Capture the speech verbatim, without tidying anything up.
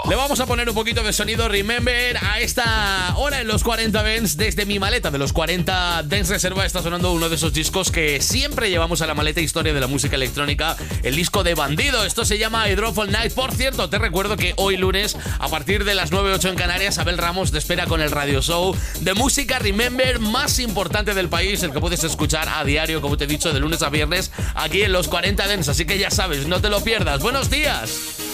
Le vamos a poner un poquito de sonido Remember a esta hora en los cuarenta Dance. Desde mi maleta de los cuarenta Dance Reserva está sonando uno de esos discos que siempre llevamos a la maleta, historia de la música electrónica, el disco de Bandido. Esto se llama I Drove All Night. Por cierto, te recuerdo que hoy lunes, a partir de las nueve ocho en Canarias, Abel Ramos te espera con el radio show de música Remember más importante del país, el que puedes escuchar a diario, como te he dicho, de lunes a viernes, aquí en los cuarenta Dance. Así que ya sabes, no te lo pierdas. ¡Buenos días!